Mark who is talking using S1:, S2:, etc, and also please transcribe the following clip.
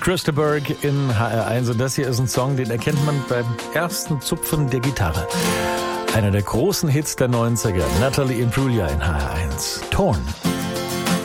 S1: Christa Berg in HR1 und das hier ist ein Song, den erkennt man beim ersten Zupfen der Gitarre. Einer der großen Hits der 90er, Natalie Imbruglia in HR1. Torn.